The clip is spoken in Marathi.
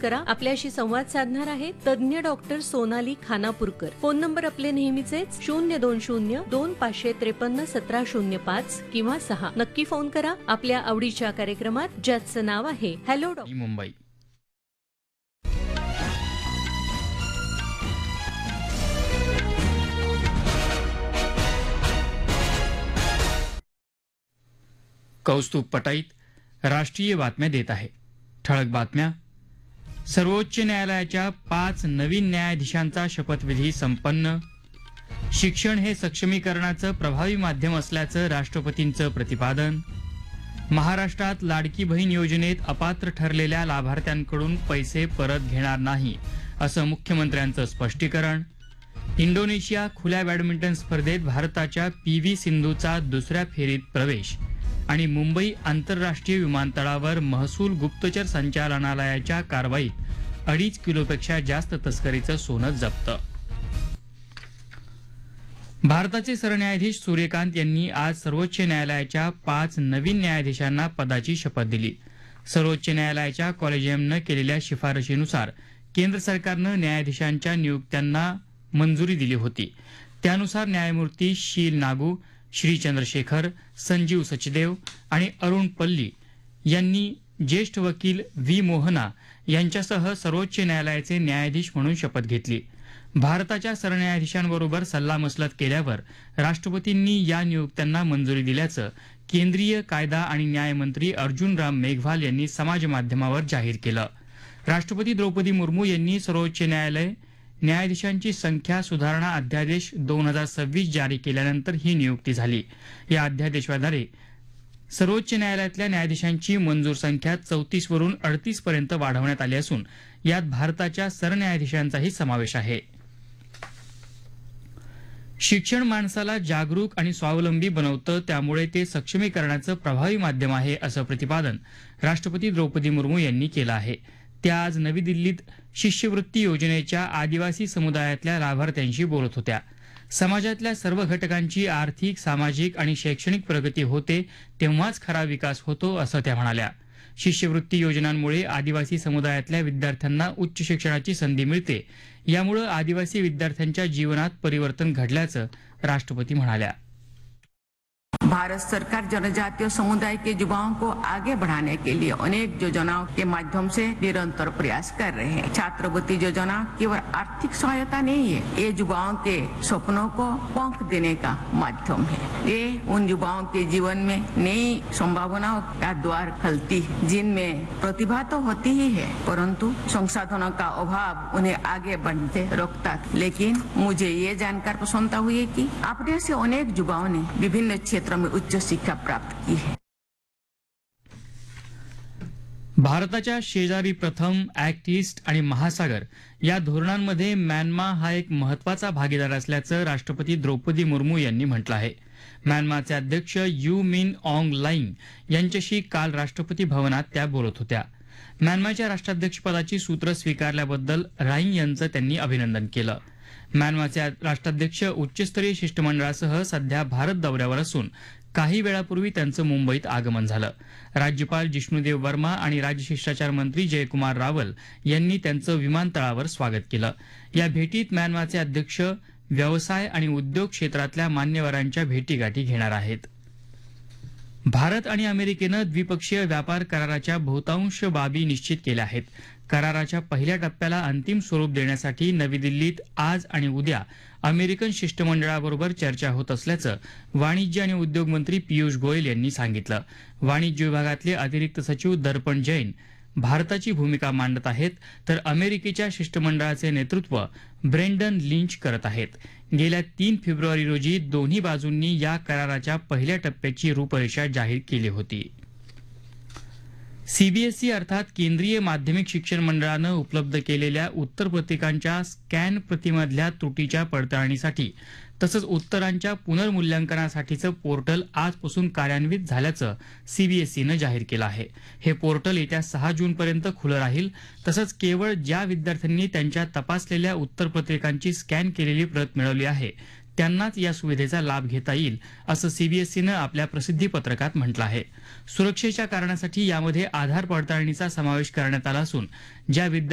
करा. आपल्याशी संवाद साधणार आहेत तज्ञ doctor Sonali Khanapurkar. Phone number आपले नेहमीचेच 02025531705 किंवा 6. नक्की फोन करा आपल्या आवडीच्या कार्यक्रमात, ज्याचं नाव आहे हॅलो डॉक्टर. मुंबई. कौस्तुभ पटाईत राष्ट्रीय बातम्या देत आहे. ठळक बातम्या. सर्वोच्च न्यायालयाच्या 5 नवीन न्यायाधीशांचा शपथविधी संपन्न. शिक्षण हे सक्षमीकरणाचं प्रभावी माध्यम असल्याचं राष्ट्रपतींचं प्रतिपादन. महाराष्ट्रात लाडकी बहीण योजनेत अपात्र ठरलेल्या लाभार्थ्यांकडून पैसे परत घेणार नाही असं मुख्यमंत्र्यांचं स्पष्टीकरण. इंडोनेशिया खुल्या बॅडमिंटन स्पर्धेत भारताच्या PV सिंधूचा दुसऱ्या फेरीत प्रवेश. आणि मुंबई आंतरराष्ट्रीय विमानतळावर महसूल गुप्तचर संचालनालयाच्या कारवाईत 2.5 किलोपेक्षा जास्त तस्करीचं सोनं जप्त. भारताचे सरन्यायाधीश सूर्यकांत यांनी आज सर्वोच्च न्यायालयाच्या 5 नवीन न्यायाधीशांना पदाची शपथ दिली. सर्वोच्च न्यायालयाच्या कॉलेजियमनं केलेल्या शिफारशीनुसार केंद्र सरकारनं न्यायाधीशांच्या नियुक्त्यांना मंजुरी दिली होती. त्यानुसार न्यायमूर्ती शील नागू, श्री चंद्रशेखर, संजीव सचदेव आणि अरुण पल्ली यांनी ज्येष्ठ वकील V. मोहना यांच्यासह सर्वोच्च न्यायालयाचे न्यायाधीश म्हणून शपथ घेतली. भारताच्या सरन्यायाधीशांबरोबर सल्लामसलत केल्यावर राष्ट्रपतींनी या नियुक्त्यांना मंजुरी दिल्याचं केंद्रीय कायदा आणि न्याय मंत्री अर्जुन राम मेघवाल यांनी समाजमाध्यमावर जाहीर केलं. राष्ट्रपती द्रौपदी मुर्मू यांनी सर्वोच्च न्यायाधीशांची संख्या सुधारणा अध्यादेश 2026 जारी केल्यानंतर ही नियुक्ती झाली. या अध्यादेशाद्वारे सर्वोच्च न्यायालयातल्या न्यायाधीशांची मंजूर संख्या 34 वरून 38 पर्यंत वाढवण्यात आली असून यात भारताच्या सरन्यायाधीशांचाही समावेश आहे. शिक्षण माणसाला जागरूक आणि स्वावलंबी बनवतं, त्यामुळे ते सक्षमीकरणाचं प्रभावी माध्यम आहे असं प्रतिपादन राष्ट्रपती द्रौपदी मुर्मू यांनी केलं आहे. त्या आज नवी दिल्लीत शिष्यवृत्ती योजनेच्या आदिवासी समुदायातल्या लाभार्थ्यांशी बोलत होत्या. समाजातल्या सर्व घटकांची आर्थिक, सामाजिक आणि शैक्षणिक प्रगती होते तेव्हाच खरा विकास होतो असं त्या म्हणाल्या. शिष्यवृत्ती योजनांमुळे आदिवासी समुदायातल्या विद्यार्थ्यांना उच्च शिक्षणाची संधी मिळते. यामुळे आदिवासी विद्यार्थ्यांच्या जीवनात परिवर्तन घडल्याचं राष्ट्रपती म्हणाल्या. भारत सरकार जनजातीय समुदाय के युवाओं को आगे बढ़ाने के लिए अनेक योजनाओं के माध्यम से निरंतर प्रयास कर रहे हैं. छात्रवृत्ति योजना केवल आर्थिक सहायता नहीं है, ये युवाओं के सपनों को पंख देने का माध्यम है. ये उन युवाओं के जीवन में नई संभावनाओं का द्वार खोलती है, जिनमें प्रतिभा तो होती ही है परंतु संसाधनों का अभाव उन्हें आगे बढ़ते रोकता. लेकिन मुझे ये जानकर प्रसन्नता हुई है कि अपने से अनेक युवाओं ने विभिन्न क्षेत्रों में उच्च शिक्षा प्राप्त की है. भारताच्या शेजारी प्रथम, ऍक्ट ईस्ट आणि महासागर या धोरणांमध्ये म्यानमा हा एक महत्वाचा भागीदार असल्याचं राष्ट्रपती द्रौपदी मुर्मू यांनी म्हटलं आहे. म्यानमाचे अध्यक्ष यू मिन ऑंग लाईंग यांच्याशी काल राष्ट्रपती भवनात त्या बोलत होत्या. म्यानमाच्या राष्ट्राध्यक्षपदाची सूत्र स्वीकारल्याबद्दल राईंग यांचं त्यांनी अभिनंदन केलं. म्यानमाचे राष्ट्राध्यक्ष उच्चस्तरीय शिष्टमंडळासह सध्या भारत दौऱ्यावर असून काही वेळापूर्वी त्यांचं मुंबईत आगमन झालं. राज्यपाल जिष्णुदेव वर्मा आणि राजशिष्टाचार मंत्री जयकुमार रावल यांनी त्यांचं विमानतळावर स्वागत केलं. या भेटीत म्यानमाचे अध्यक्ष व्यवसाय आणि उद्योग क्षेत्रातल्या मान्यवरांच्या भेटीगाठी घेणार आहेत. भारत आणि अमेरिकेनं द्विपक्षीय व्यापार कराराच्या बहुतांश बाबी निश्चित केल्या आहेत. कराराच्या पहिल्या टप्प्याला अंतिम स्वरूप देण्यासाठी नवी दिल्लीत आज आणि उद्या अमेरिकन शिष्टमंडळाबरोबर चर्चा होत असल्याचं वाणिज्य आणि उद्योग मंत्री पियुष गोयल यांनी सांगितलं. वाणिज्य विभागातले अतिरिक्त सचिव दर्पण जैन भारताची भूमिका मांडत आहेत, तर अमेरिकेच्या शिष्टमंडळाचे नेतृत्व ब्रेंडन लिंच करत आहेत. गेल्या 3 फेब्रुवारी रोजी दोन्ही बाजूंनी या कराराच्या पहिल्या टप्प्याची रूपरेषा जाहीर केली होती. सीबीएसई अर्थात केंद्रीय माध्यमिक शिक्षण मंडळानं उपलब्ध केलेल्या उत्तरपत्रिकांच्या स्कॅन प्रतीमधल्या त्रुटीच्या पडताळणीसाठी तसंच उत्तरांच्या पुनर्मूल्यांकनासाठीचं पोर्टल आजपासून कार्यान्वित झाल्याचं सीबीएसईनं जाहीर केलं आहे. हे पोर्टल येत्या 6 जूनपर्यंत खुलं राहील. तसंच केवळ ज्या विद्यार्थ्यांनी त्यांच्या तपासलेल्या उत्तरपत्रिकांची स्कॅन केलेली प्रत मिळवली आहे त्यांनाच या सुविधेचा लाभ घेता येईल असं सीबीएसईनं आपल्या प्रसिद्धीपत्रकात म्हटलं आहे. सुरक्षेच्या कारणासाठी यामध्ये आधार पडताळणीचा समावेश करण्यात आला असून ज्या